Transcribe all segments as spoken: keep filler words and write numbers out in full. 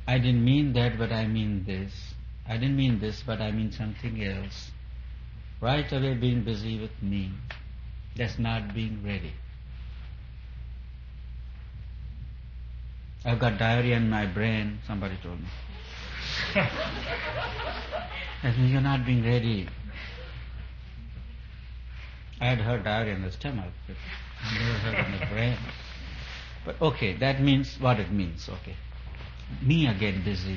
I didn't mean that, but I mean this. I didn't mean this, but I mean something else. Right away being busy with me. That's not being ready. I've got diarrhea in my brain, somebody told me. That means you're not being ready. I had heard diarrhea in the stomach, but I never heard in the brain. But okay, that means what it means, okay. Me again busy.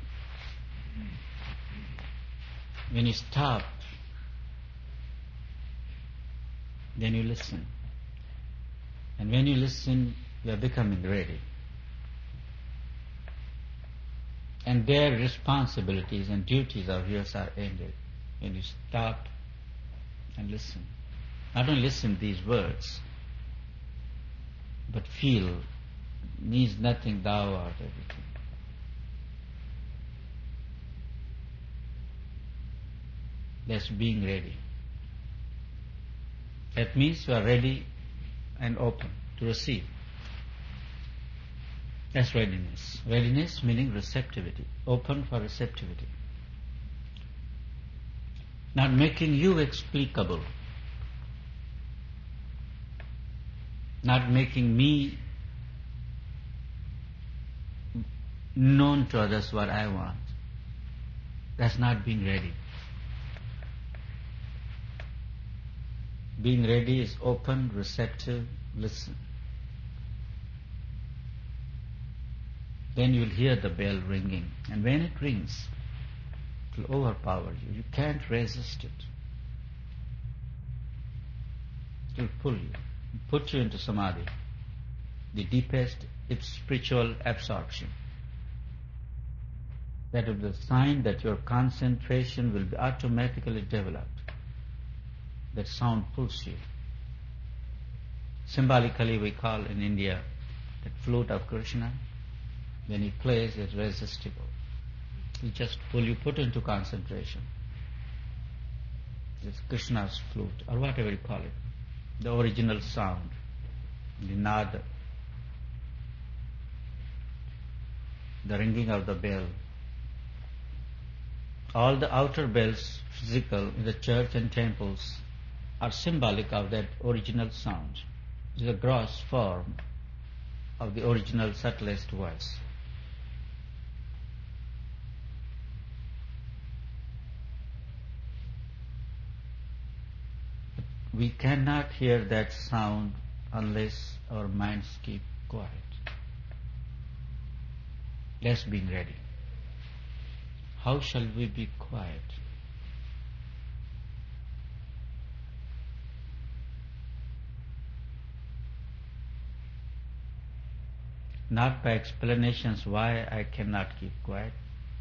When you stop, then you listen. And when you listen, you are becoming ready. And their responsibilities and duties of yours are ended when you stop and listen. Not only listen these words, but feel, needs nothing, thou art everything. That's being ready. That means you are ready and open to receive. That's readiness. Readiness meaning receptivity, open for receptivity. Not making you explicable, not making me known to others what I want. That's not being ready. Being ready is open, receptive, listen. Then you'll hear the bell ringing. And when it rings, it will overpower you. You can't resist it. It will pull you, put you into samadhi, the deepest spiritual absorption. That is the sign that your concentration will be automatically developed. That sound pulls you. Symbolically we call in India that flute of Krishna. When he plays, it's irresistible. He just pull you, put into concentration. It's Krishna's flute, or whatever you call it. The original sound, the nada, the ringing of the bell. All the outer bells, physical, in the church and temples, are symbolic of that original sound. It is a gross form of the original subtlest voice. We cannot hear that sound unless our minds keep quiet. That's being ready. How shall we be quiet? Not by explanations why I cannot keep quiet.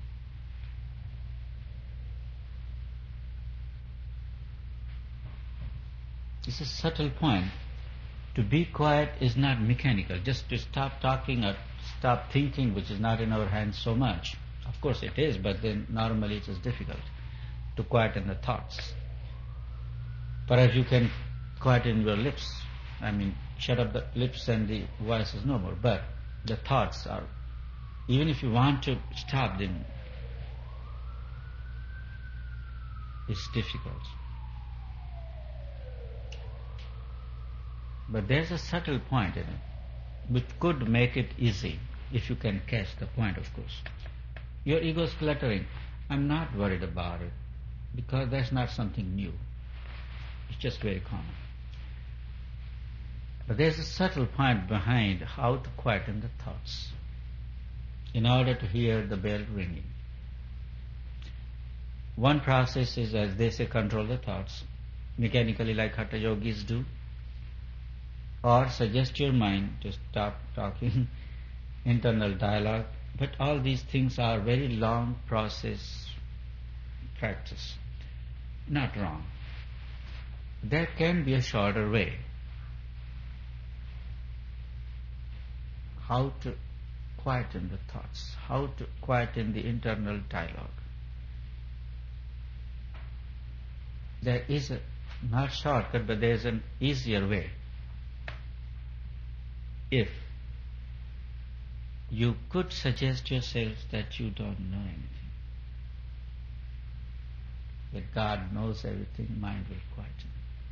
This is a subtle point. To be quiet is not mechanical, just to stop talking or stop thinking, which is not in our hands so much. Of course it is, but then normally it is difficult to quieten the thoughts. Perhaps you can quieten your lips, I mean shut up the lips and the voice is no more, but the thoughts are, even if you want to stop them, it's difficult. But there's a subtle point in it, which could make it easy, if you can catch the point, of course. Your ego is cluttering. I'm not worried about it, because that's not something new. It's just very common. But there's a subtle point behind how to quieten the thoughts in order to hear the bell ringing. One process is, as they say, control the thoughts, mechanically like Hatha yogis do, or suggest your mind to stop talking, internal dialogue. But all these things are very long process practice. Not wrong. There can be a shorter way. How to quieten the thoughts, how to quieten the internal dialogue. There is a, not shortcut, but there is an easier way. If you could suggest yourself that you don't know anything. That God knows everything, mind will quieten.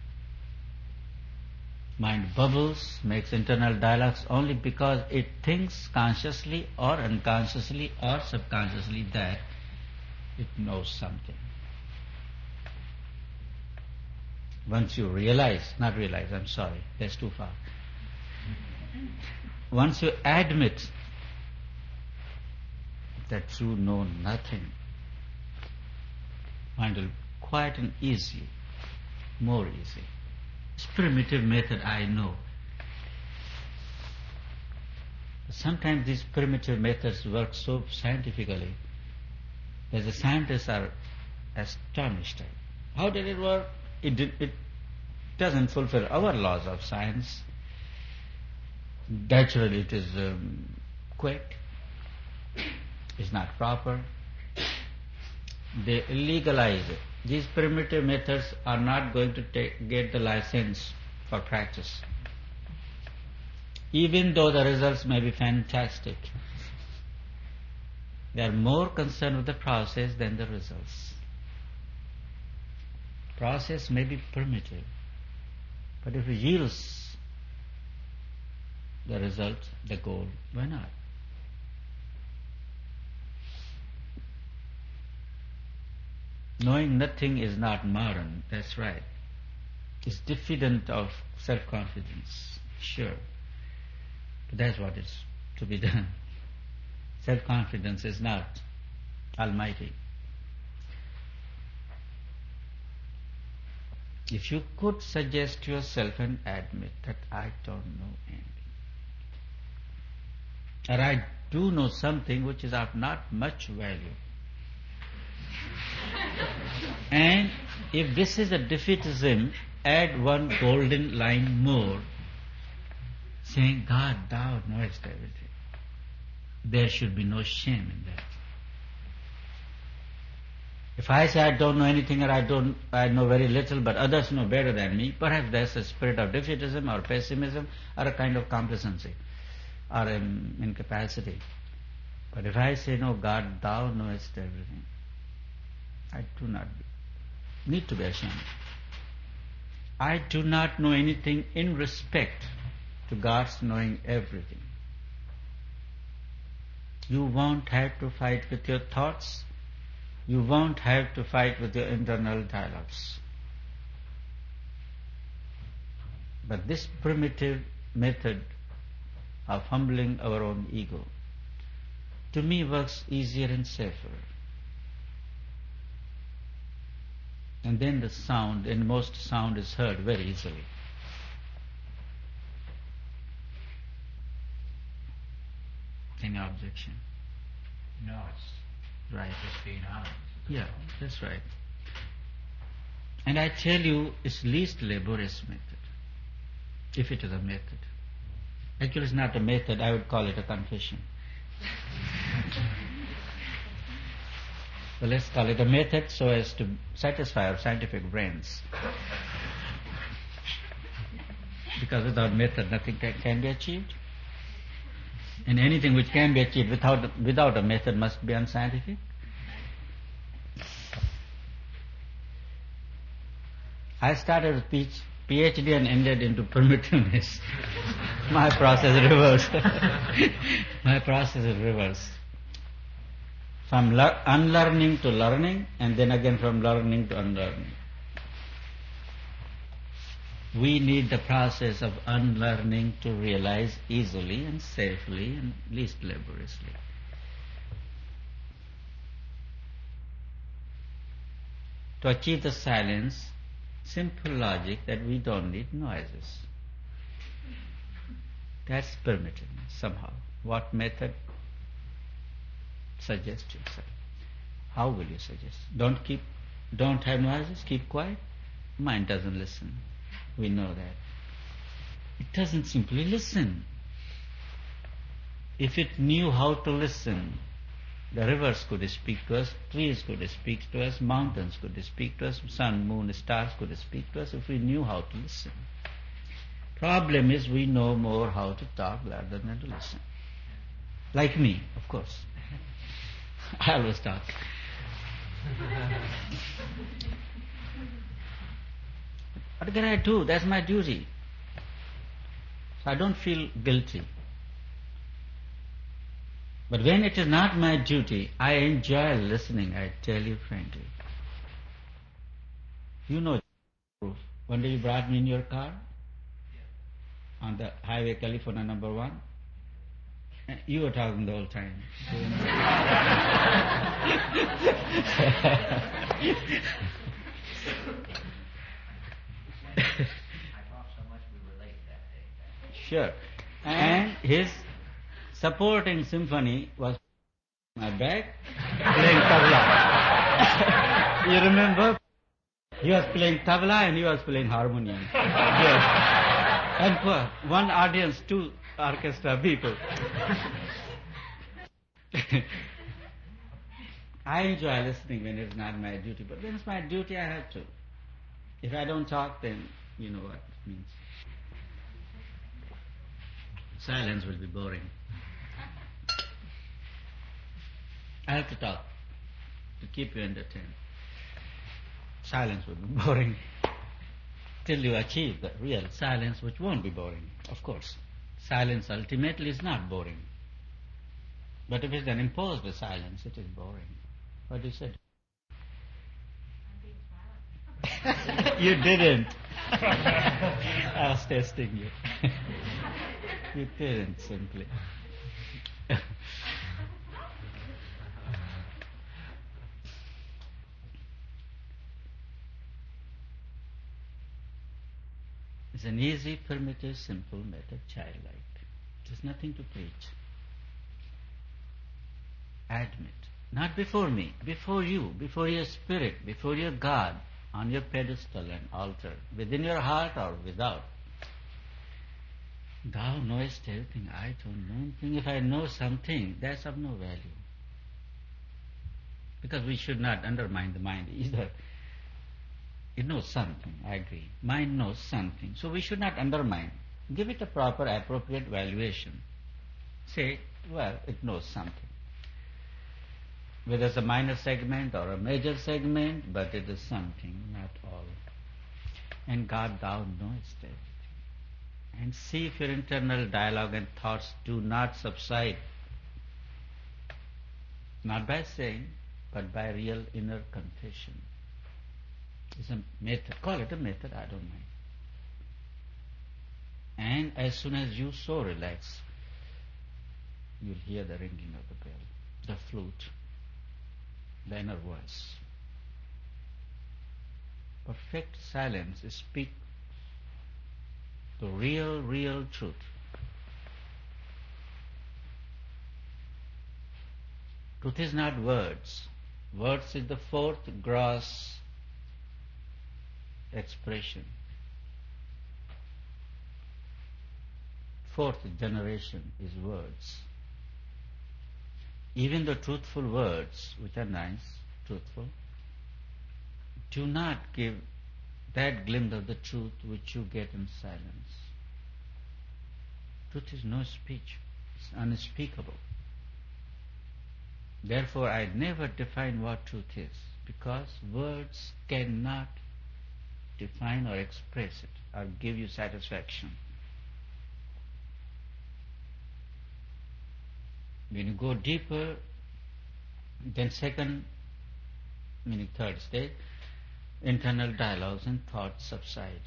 Mind bubbles, makes internal dialogues only because it thinks consciously or unconsciously or subconsciously that it knows something. Once you realize, not realize, I'm sorry, that's too far. Once you admit that you know nothing, mind will quieten easily, more easy. This primitive method I know. Sometimes these primitive methods work so scientifically that the scientists are astonished. How did it work? It, did, it doesn't fulfill our laws of science. Naturally it is um, quick, it's not proper. They legalize it. These primitive methods are not going to take, get the license for practice, even though the results may be fantastic. They are more concerned with the process than the results. Process may be primitive, but if it yields the result, the goal, why not? Knowing nothing is not modern, that's right. It's diffident of self-confidence, sure. But that's what is to be done. Self-confidence is not almighty. If you could suggest to yourself and admit that I don't know anything, or I do know something which is of not much value, and if this is a defeatism, add one golden line more, saying, God, thou knowest everything. There should be no shame in that. If I say I don't know anything or I don't, I know very little, but others know better than me, perhaps that's a spirit of defeatism or pessimism or a kind of complacency or an incapacity. But if I say, no, God, thou knowest everything, I do not need to be ashamed. I do not know anything in respect to God's knowing everything. You won't have to fight with your thoughts. You won't have to fight with your internal dialogues. But this primitive method of humbling our own ego, to me, works easier and safer. And then the sound, and most sound is heard very easily. Any objection? No, it's right. Just being honest. Yeah, that's right. And I tell you, it's least laborious method, if it is a method. Actually, it's not a method, I would call it a confession. So let's call it a method so as to satisfy our scientific brains. Because without method, nothing can, can be achieved. And anything which can be achieved without, without a method must be unscientific. I started with PhD and ended into primitiveness. My process is reversed. My process is reversed. From lear- unlearning to learning, and then again from learning to unlearning. We need the process of unlearning to realize easily and safely and least laboriously. To achieve the silence, simple logic that we don't need noises. That's primitiveness somehow. What method? Suggest yourself. How will you suggest? Don't keep, don't have noises, keep quiet. Mind doesn't listen. We know that. It doesn't simply listen. If it knew how to listen, the rivers could speak to us, trees could speak to us, mountains could speak to us, sun, moon, stars could speak to us if we knew how to listen. Problem is we know more how to talk rather than to listen. Like me, of course. I always talk. What can I do? That's my duty. So I don't feel guilty. But when it is not my duty, I enjoy listening, I tell you frankly. You know, one day you brought me in your car on the highway California number one. You were talking the whole time. I thought so much we relate that day. Sure. And his supporting symphony was my back playing tabla. You remember? He was playing tabla and he was playing harmonium. Yes. And for one audience, two orchestra people. I enjoy listening when it's not my duty, but when it's my duty, I have to. If I don't talk, then you know what it means. Silence will be boring. I have to talk to keep you entertained. Silence will be boring till you achieve the real silence, which won't be boring, of course. Silence ultimately is not boring. But if it's an imposed silence, it is boring. What do you say? You didn't. I was testing you. You didn't, simply. It's an easy, primitive, simple method, childlike. There's nothing to preach. Admit. Not before me, before you, before your spirit, before your God, on your pedestal and altar, within your heart or without. Thou knowest everything, I don't know anything. If I know something, that's of no value. Because we should not undermine the mind either. It knows something, I agree. Mind knows something. So we should not undermine. Give it a proper, appropriate valuation. Say, well, it knows something. Whether it's a minor segment or a major segment, but it is something, not all. And God, thou knowest everything. And see if your internal dialogue and thoughts do not subside. Not by saying, but by real inner confession. It's a method. Call it a method, I don't mind. And as soon as you so relax, you'll hear the ringing of the bell, the flute, the inner voice. Perfect silence speaks the real, real truth. Truth is not words. Words is the fourth gross expression. Fourth generation is words. Even the truthful words, which are nice, truthful, do not give that glimpse of the truth which you get in silence. Truth is no speech. It's unspeakable. Therefore, I never define what truth is, because words cannot define or express it or give you satisfaction. When you go deeper, then second, meaning third stage, internal dialogues and thoughts subside.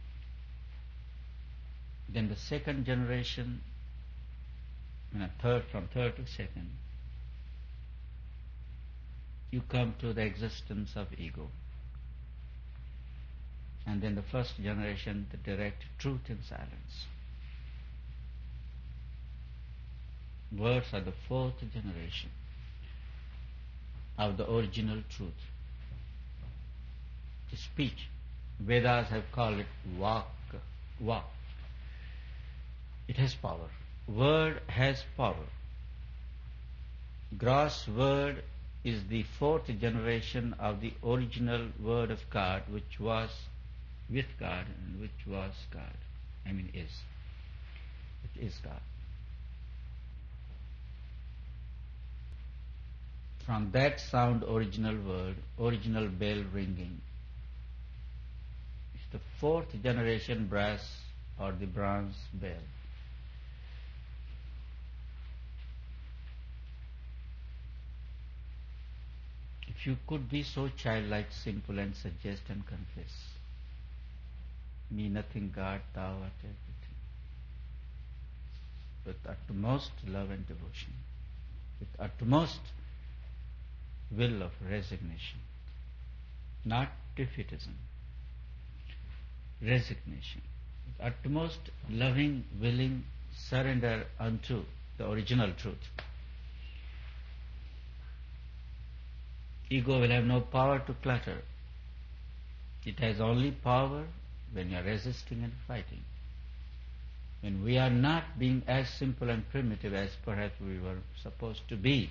Then the second generation, I mean, third, from third to second, you come to the existence of ego. And then the first generation, the direct truth in silence. Words are the fourth generation of the original truth. The speech. Vedas have called it vak. Vak. It has power. Word has power. Gross word is the fourth generation of the original word of God, which was with God and which was God. I mean is. It is God. From that sound original word, original bell ringing. It's the fourth generation brass or the bronze bell. If you could be so childlike, simple and suggest and confess, me nothing, God, thou art everything, with utmost love and devotion, with utmost will of resignation, not defeatism, resignation, with utmost loving, willing surrender unto the original truth. Ego will have no power to clutter. It has only power when you are resisting and fighting. When we are not being as simple and primitive as perhaps we were supposed to be.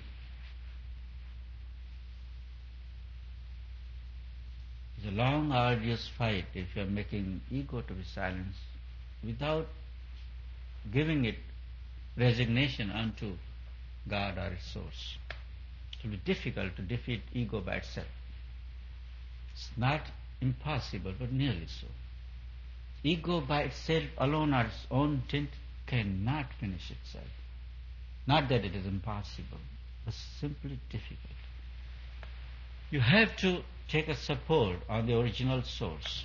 It's a long, arduous fight if you are making ego to be silenced without giving it resignation unto God or its source. It will be difficult to defeat ego by itself. It's not impossible, but nearly so. Ego by itself alone or its own tint cannot finish itself. Not that it is impossible, but simply difficult. You have to take a support on the original source.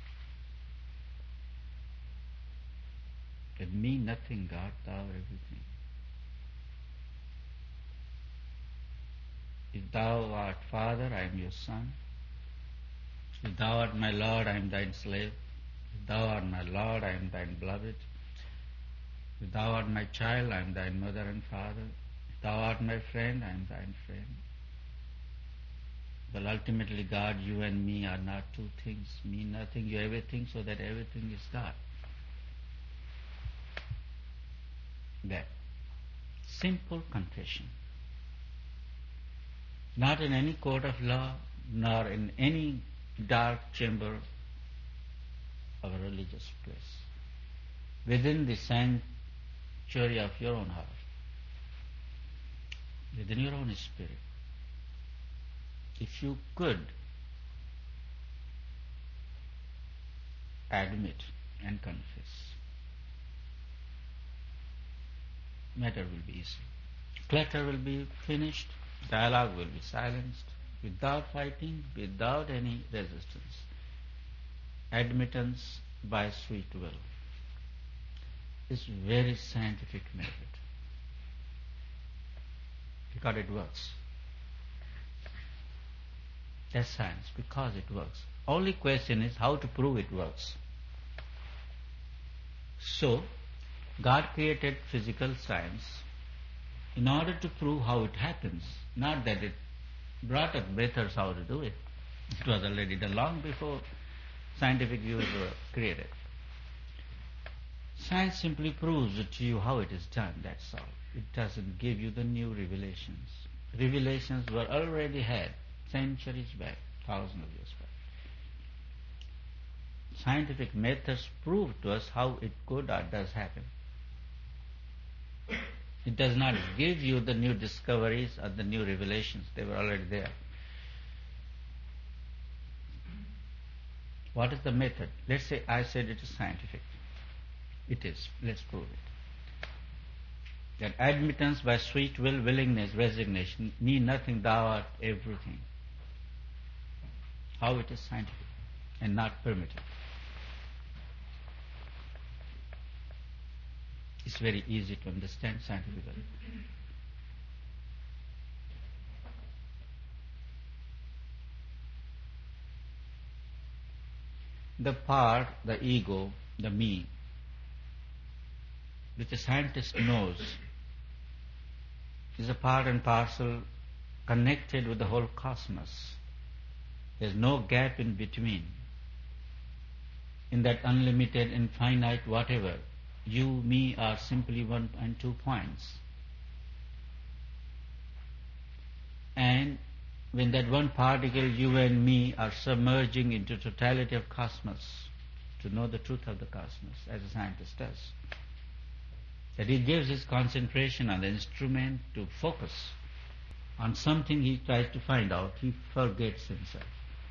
That me nothing, God, thou everything. If thou art Father, I am your Son. If thou art my Lord, I am thine slave. If thou art my Lord, I am thine beloved. If thou art my child, I am thine mother and father. If thou art my friend, I am thine friend. Well, ultimately, God, you and me are not two things. Me nothing, you everything, so that everything is God. That simple confession. Not in any court of law, nor in any dark chamber of a religious place. Within the sanctuary of your own heart, within your own spirit, if you could admit and confess, matter will be easy. Clutter will be finished. Dialogue will be silenced without fighting, without any resistance. Admittance by sweet will is very scientific method because it works. That's science because it works. Only question is how to prove it works. So, God created physical science in order to prove how it happens, not that it brought up methods how to do it. It was already done long before scientific views were created. Science simply proves to you how it is done, that's all. It doesn't give you the new revelations. Revelations were already had centuries back, thousands of years back. Scientific methods prove to us how it could or does happen. It does not give you the new discoveries or the new revelations. They were already there. What is the method? Let's say I said it is scientific. It is. Let's prove it. That admittance by sweet will, willingness, resignation, me nothing, thou art everything. How it is scientific and not primitive. It's very easy to understand scientifically. The part, the ego, the me, which a scientist knows, is a part and parcel connected with the whole cosmos. There's no gap in between. In that unlimited, infinite whatever, you, me are simply one and two points. And when that one particle, you and me, are submerging into totality of cosmos, to know the truth of the cosmos, as a scientist does, that he gives his concentration on the instrument to focus on something he tries to find out, he forgets himself.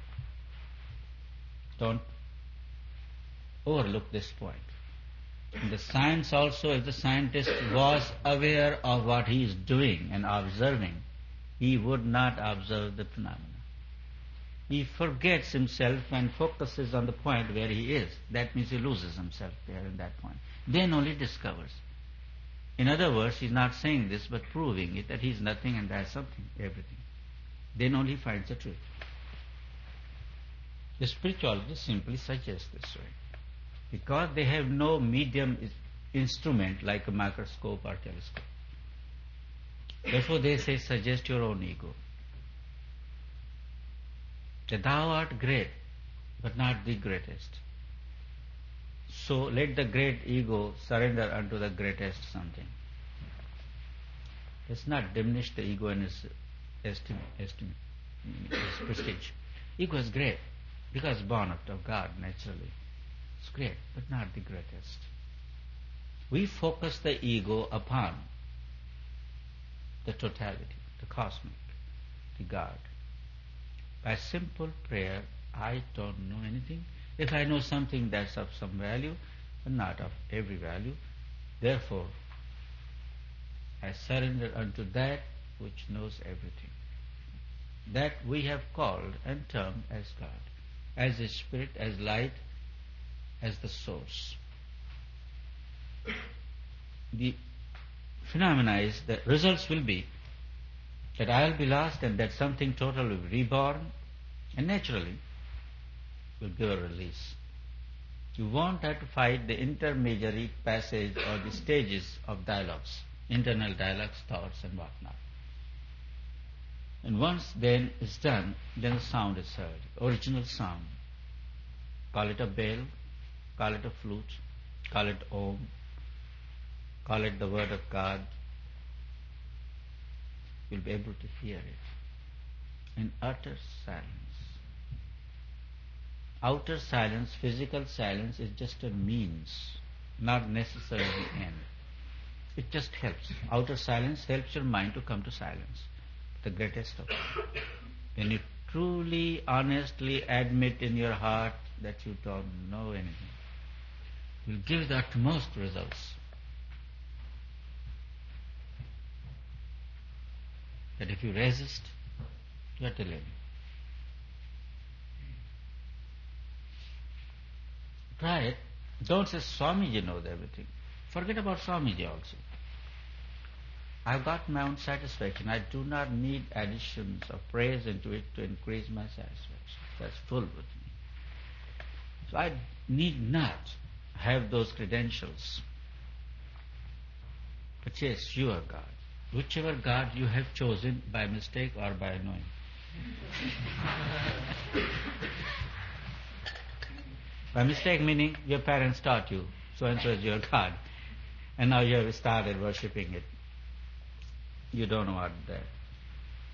Don't overlook this point. In the science also, if the scientist was aware of what he is doing and observing, he would not observe the phenomena. He forgets himself and focuses on the point where he is. That means he loses himself there in that point. Then only discovers. In other words, he's not saying this but proving it, that he's nothing and there's something, everything. Then only finds the truth. The spiritualists simply suggest this way, because they have no medium instrument like a microscope or telescope. Therefore they say, suggest your own ego. That thou art great, but not the greatest. So let the great ego surrender unto the greatest something. Let's not diminish the ego in its estim, estim, its prestige. Ego is great, because born out of God naturally. It's great, but not the greatest. We focus the ego upon the totality, the cosmic, the God. By simple prayer, I don't know anything. If I know something that's of some value, but not of every value, therefore I surrender unto that which knows everything. That we have called and termed as God, as a spirit, as light, as the source. The phenomena is, the results will be that I will be lost and that something total will be reborn, and naturally will give a release. You won't have to fight the intermediary passage or the stages of dialogues, internal dialogues, thoughts and whatnot. And once then it's done, then the sound is heard, original sound. Call it a bell, call it a flute, call it Om, call it the word of God. You'll be able to hear it in utter silence. Outer silence, physical silence is just a means, not necessarily the end. It just helps. Outer silence helps your mind to come to silence, the greatest of all. When you truly, honestly admit in your heart that you don't know anything, will give the utmost results. That if you resist, you are delaying. Try it. Don't say Swamiji knows everything. Forget about Swamiji also. I've got my own satisfaction. I do not need additions of praise into it to increase my satisfaction. That's full with me. So I need not have those credentials. But yes, you are God. Whichever God you have chosen by mistake or by knowing. By mistake meaning your parents taught you, so and so is your God, and now you have started worshipping it. You don't know what that